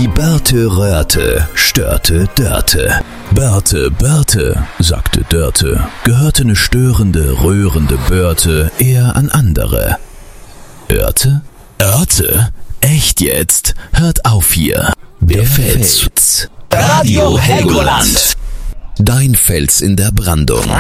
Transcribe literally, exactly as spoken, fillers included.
Die Börte röhrte, störte Dörte. Börte, Börte, sagte Dörte, gehörte ne störende, rührende Börte eher an andere. Örte? Örte? Echt jetzt? Hört auf hier. Der Fels. Radio Helgoland. Dein Fels in der Brandung.